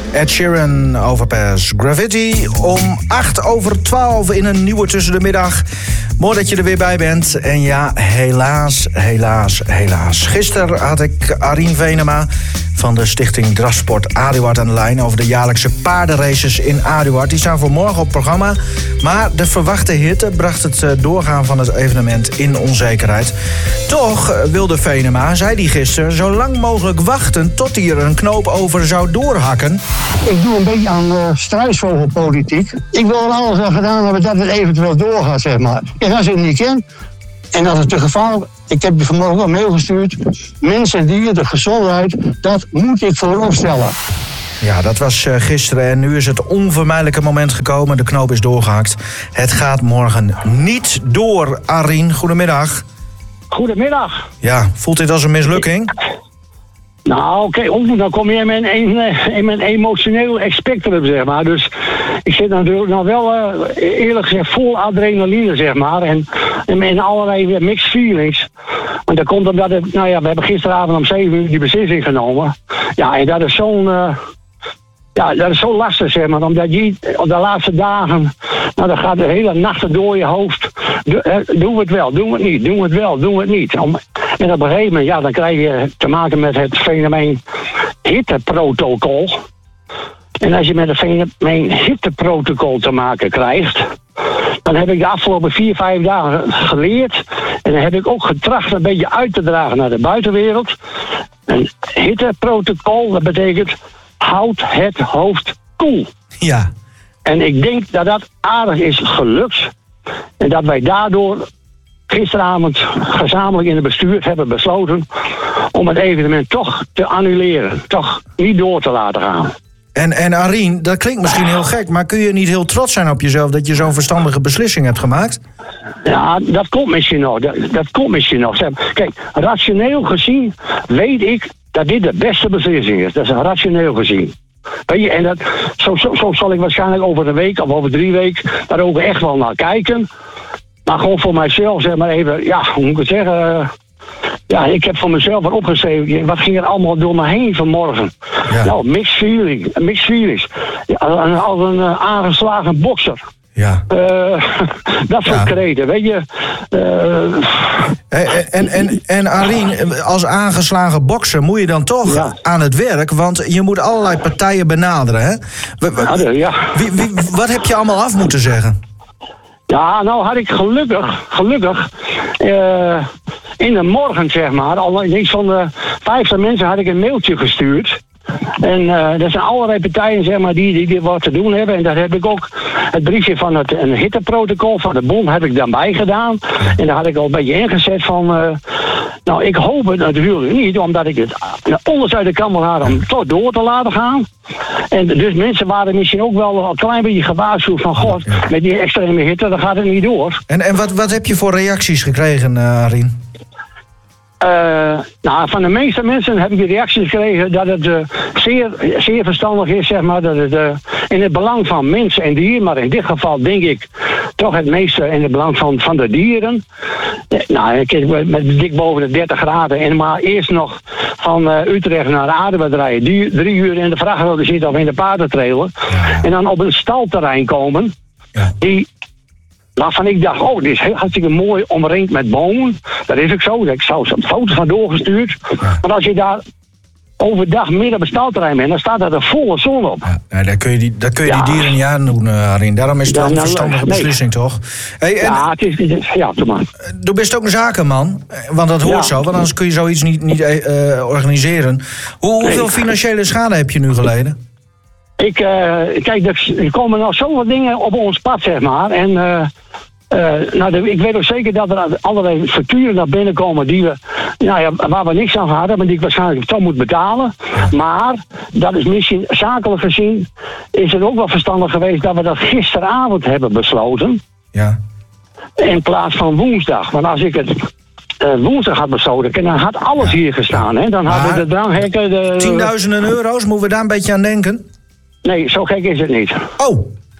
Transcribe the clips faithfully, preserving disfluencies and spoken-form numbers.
Ed Sheeran, Overpass Graffiti. Om acht over twaalf in een nieuwe Tussen de Middag. Mooi dat je er weer bij bent. En ja, helaas, helaas, helaas. Gisteren had ik Arien Venema van de stichting Drafsport Aduard aan de lijn over de jaarlijkse paardenraces in Aduard. Die staan voor morgen op programma. Maar de verwachte hitte bracht het doorgaan van het evenement in onzekerheid. Toch wilde Venema, zei hij gisteren, zo lang mogelijk wachten tot hij er een knoop over zou doorhakken. Ik doe een beetje aan uh, struisvogelpolitiek. Ik wil er alles aan gedaan hebben dat het eventueel doorgaat, zeg maar. En als ik het niet ken, en dat is het geval, ik heb je vanmorgen ook een mail gestuurd. Mensen, dieren, de gezondheid, dat moet ik voorop stellen. Ja, dat was uh, gisteren en nu is het onvermijdelijke moment gekomen. De knoop is doorgehakt. Het gaat morgen niet door, Arien. Goedemiddag. Goedemiddag. Ja, voelt dit als een mislukking? Nou, oké, okay, dan kom je in mijn, in mijn emotioneel spectrum, zeg maar. Dus ik zit natuurlijk nog wel, uh, eerlijk gezegd, vol adrenaline, zeg maar. En, en, en allerlei mixed feelings. Want dat komt omdat, het, nou ja, we hebben gisteravond om zeven uur die beslissing genomen. Ja, en dat is zo'n... Uh, Ja, dat is zo lastig, zeg maar, omdat je op de laatste dagen, nou, dan gaat de hele nacht door je hoofd. Doen we het wel, doen we het niet, doen we het wel, doen we het niet. En op een gegeven moment, ja, dan krijg je te maken met het fenomeen hitteprotocol. En als je met het fenomeen hitteprotocol te maken krijgt, dan heb ik de afgelopen vier, vijf dagen geleerd. En dan heb ik ook getracht een beetje uit te dragen naar de buitenwereld. Een hitteprotocol, dat betekent: houd het hoofd koel. Ja. En ik denk dat dat aardig is gelukt. En dat wij daardoor gisteravond gezamenlijk in het bestuur hebben besloten om het evenement toch te annuleren. Toch niet door te laten gaan. En, en Arien, dat klinkt misschien heel gek, maar kun je niet heel trots zijn op jezelf dat je zo'n verstandige beslissing hebt gemaakt? Ja, dat komt misschien nog. Dat, dat komt misschien nog. Kijk, rationeel gezien weet ik dat dit de beste beslissing is. Dat is rationeel gezien. Weet je, en dat, zo, zo, zo zal ik waarschijnlijk over een week of over drie weken daar ook echt wel naar kijken. Maar gewoon voor mijzelf, zeg maar even, ja, hoe moet ik het zeggen? Ja, ik heb voor mezelf wat opgeschreven. Wat ging er allemaal door me heen vanmorgen? Ja. Nou, mixed feeling, mixed feelings. Ja, als een uh, aangeslagen bokser. Ja. Uh, dat soort ja. kreten, weet je. Uh, en, en, en Arien, als aangeslagen bokser moet je dan toch ja. aan het werk, want je moet allerlei partijen benaderen, hè? Ja, ja. Wie, wie, wat heb je allemaal af moeten zeggen? Ja, nou had ik gelukkig, gelukkig, uh, in de morgen, zeg maar, al iets van de vijftig mensen had ik een mailtje gestuurd. En uh, er zijn allerlei partijen, zeg maar, die, die, die wat te doen hebben. En daar heb ik ook het briefje van het een hitteprotocol van de bond heb ik dan bij gedaan. En daar had ik al een beetje ingezet van... Uh, nou, ik hoop het natuurlijk niet, omdat ik het onderste uit de kan wil halen om toch door te laten gaan. En dus mensen waren misschien ook wel een klein beetje gewaarschuwd van... God, met die extreme hitte, dan gaat het niet door. En, en wat, wat heb je voor reacties gekregen, uh, Arien? Uh, nou, van de meeste mensen heb ik de reacties gekregen dat het uh, zeer, zeer verstandig is, zeg maar, dat het uh, in het belang van mensen en dieren, maar in dit geval denk ik toch het meeste in het belang van, van de dieren. Uh, nou, ik met dik boven de dertig graden en maar eerst nog van uh, Utrecht naar de Aduard rijden, die, drie uur in de vrachtwagen zitten of in de paardentrailer, ja. En dan op een stalterrein komen, ja. die... Waarvan ik dacht, oh, dit is heel hartstikke mooi omringd met bomen. Dat is ook zo. Ik zou er foto's van doorgestuurd. Ja. Maar als je daar overdag midden op het stalterrein bent, dan staat er een volle zon op. Ja, daar kun je die, daar kun je ja. die dieren niet aan doen, uh, Arien. Daarom is het ja, wel een verstandige nee. beslissing, toch? Hey, en, ja, het is, het is, ja, doe maar. Du bent ook een zakenman, want dat hoort ja. zo. Want anders kun je zoiets niet, niet uh, organiseren. Hoe, hoeveel nee. financiële schade heb je nu geleden? Ik, uh, kijk, er komen nog zoveel dingen op ons pad, zeg maar. En uh, uh, nou, de, ik weet ook zeker dat er allerlei facturen naar binnen komen die we, nou ja, waar we niks aan hadden, maar die ik waarschijnlijk toch moet betalen. Maar dat is misschien zakelijk gezien, is het ook wel verstandig geweest dat we dat gisteravond hebben besloten. Ja. In plaats van woensdag. Want als ik het uh, woensdag had besloten, dan had alles ja. hier gestaan. Hè? Dan hadden we de dranghekken... De, tienduizenden euro's, moeten we daar een beetje aan denken? Nee, zo gek is het niet. Oh,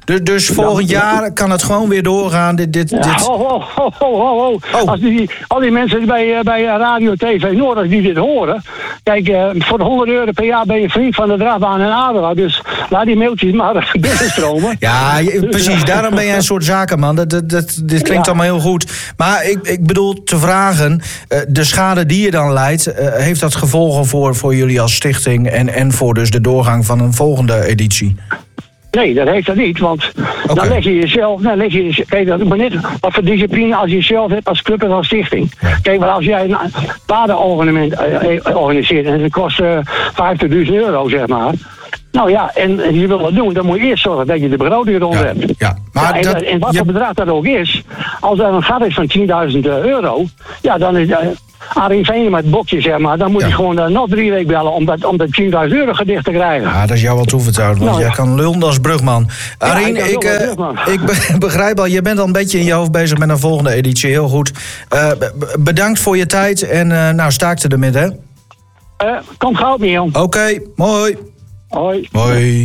Dus, dus volgend jaar kan het gewoon weer doorgaan. Dit, dit, Ja, dit... oh, oh, oh, oh, oh. Oh. Als die, al die mensen bij, uh, bij Radio T V Noord, als die dit horen. Kijk, uh, voor de honderd euro per jaar ben je vriend van de drafbaan en Adela. Dus laat die mailtjes maar binnenstromen. Ja, je, precies. Daarom ben jij een soort zakenman. Dat, dat, dat, dit klinkt Ja. allemaal heel goed. Maar ik, ik bedoel te vragen, uh, de schade die je dan leidt, uh, heeft dat gevolgen voor, voor jullie als stichting en, en voor dus de doorgang van een volgende editie? Nee, dat heeft dat niet, want Oké. dan leg je jezelf, dan leg je jezelf, kijk, dat is maar net wat voor discipline als je jezelf hebt als club en als stichting. Kijk, maar als jij een paardenevenement uh, organiseert en het kost uh, vijftigduizend euro, zeg maar. Nou ja, en je wil dat doen, dan moet je eerst zorgen dat je de begroting rond Ja, hebt. ja. Maar Ja, en, dat- en wat je- voor bedrag dat ook is, als er een gat is van tienduizend euro, ja, dan is uh, Arie Veen met het bokje, zeg maar, dan moet Ja. je gewoon uh, nog drie weken bellen om dat, om dat tienduizend euro gedicht te krijgen. Ja, dat is jou wel toevertrouwd, want Nou, jij ja. kan lullen als brugman. Arien, ik kan ik, lullen als eh, brugman. ik be- begrijp al, je bent al een beetje in je hoofd bezig met een volgende editie. Heel goed. Uh, b- bedankt voor je tijd en uh, nou, staakte ermee, hè? Uh, komt gauw mee, jong. Oké, okay, mooi. Hoi. Hoi.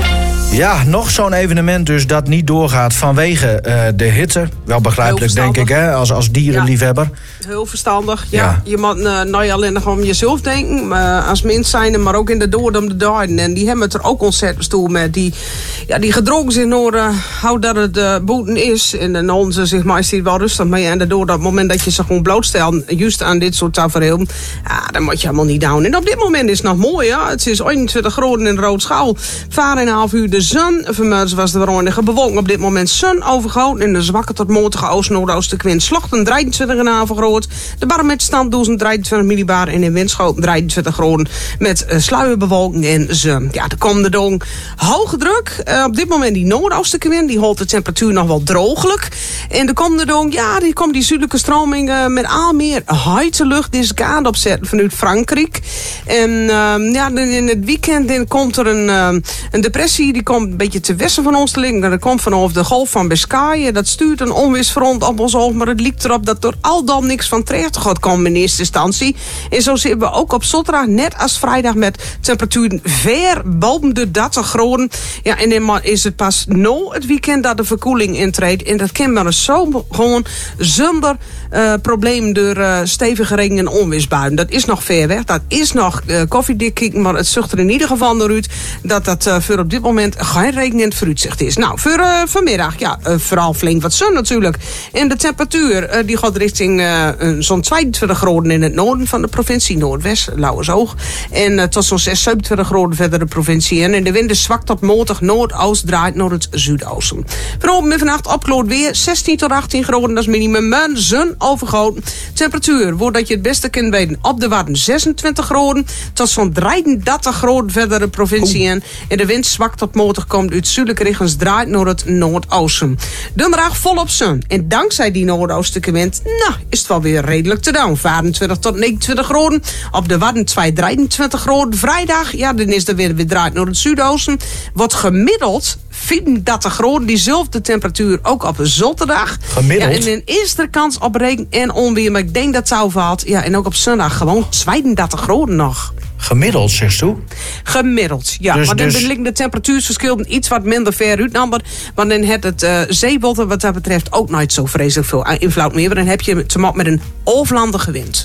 Ja, nog zo'n evenement dus dat niet doorgaat vanwege uh, de hitte. Wel begrijpelijk, Heel denk ik, hè, als, als dierenliefhebber. Heel verstandig. Ja, Ja. je moet uh, nou alleen nog om jezelf denken, uh, als mens zijn, maar ook in de dood om de duiden. En die hebben het er ook ontzettend stoel met. Die, ja, die gedronken zijn door uh, hoe dat het uh, boeten is. En dan onze zeg maar, is die wel rustig mee. En daardoor dat moment dat je ze gewoon blootstelt, juist aan dit soort tafereel, ja, dan moet je helemaal niet down. En op dit moment is het nog mooi, ja. Het is eenentwintig graden in Roodschaal. Varen en een half uur de zon. Vanmiddag was er wel enige bewolking. Op dit moment zon overgoten. En de zwakke tot matige oost-noordoostenwind. Slochten drieëntwintig komma vijf groot. De barometerstand drieëntwintig millibar. En in windschoten drieëntwintig graden. Met uh, sluierbewolking en zon. Ja, de komende dong hoge druk. Uh, op dit moment die noordoostenwind. Die houdt de temperatuur nog wel drooglijk. En de komende dong, ja, die komt die zuidelijke stroming uh, met al meer heite lucht deze kant opzetten vanuit Frankrijk. En uh, ja, in het weekend dan komt er een, uh, een depressie. Die komt een beetje te westen van ons te liggen. Dat komt vanaf de golf van Biscayen. Dat stuurt een onweersfront op ons oog. Maar het lijkt erop dat er al dan niks van terecht gaat komen in eerste instantie. En zo zitten we ook op zondag, net als vrijdag, met temperaturen ver boven de dertig graden. Ja, en dan is het pas na het weekend dat de verkoeling intreedt. En dat kan maar zo gewoon zonder uh, probleem door uh, stevige regen- en onweersbuien. Dat is nog ver weg. Dat is nog uh, koffiedik kijken. Maar het zucht er in ieder geval naar uit dat dat uh, voor op dit moment geen regen in het vooruitzicht is. Nou, voor uh, vanmiddag, ja, uh, vooral flink wat zon natuurlijk. En de temperatuur, uh, die gaat richting uh, zo'n tweeëntwintig graden in het noorden van de provincie. Noordwest, Lauwersoog. En uh, tot zo'n zes, zevenentwintig graden verder de provincie in. En de wind is zwak tot matig noordoost draait naar het zuidoosten. Vanavond en vannacht opkloot weer zestien tot achttien graden. Dat is minimum. Maar zon overgoten. Temperatuur, voordat je het beste kunt weten, op de Wadden zesentwintig graden. Tot zo'n drieëndertig graden verder de provincie in. En de wind zwak tot matig komt uit zuidelijke richtings draait naar het noordoosten. Donderdag volop zon. En dankzij die noordoostelijke wind, nou, is het wel weer redelijk te doen. vijfentwintig tot negenentwintig graden. Op de Wadden twee, drieëntwintig graden. Vrijdag, ja, dan is de wind weer draait naar het zuidoosten. Wat gemiddeld vierendertig graden. Diezelfde temperatuur ook op een zondag. Gemiddeld? Ja, en een eerste kans op regen en onweer. Maar ik denk dat het zou valt. Ja, en ook op zondag gewoon tweeëndertig graden nog. Gemiddeld, zegt u? Gemiddeld, ja. Dus- maar dan dus- liggen de temperatuursverschillen iets wat minder ver uit. Maar dan heeft het uh, zeewater wat dat betreft ook nooit zo vreselijk veel invloed meer. Maar dan heb je te maken met een overlandige wind.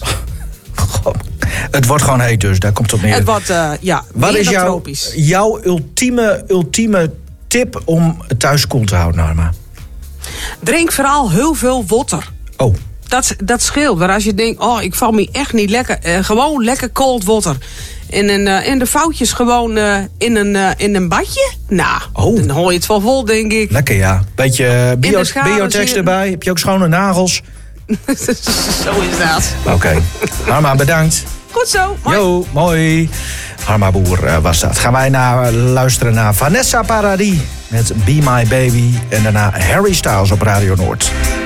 Goh, het wordt gewoon heet dus, daar komt het op neer. Het wordt, uh, ja, Wat meer is dan jouw, tropisch. jouw ultieme, ultieme tip om het thuis koel te houden, Norma? Drink vooral heel veel water. Oh, Dat, dat scheelt. Maar als je denkt, oh, ik val me echt niet lekker. Uh, gewoon lekker cold water. En, een, uh, en de foutjes gewoon uh, in, een, uh, in een badje. Nou, Oh. dan hoor je het wel vol, denk ik. lekker ja. Beetje uh, bio, de schade biotex zitten. erbij. Heb je ook schone nagels? Zo is dat. Oké. Okay. Norma, bedankt. Goed zo. Mooi. Jo, mooi. Harma Boer uh, was dat. Gaan wij naar, uh, luisteren naar Vanessa Paradis met Be My Baby. En daarna Harry Styles op Radio Noord.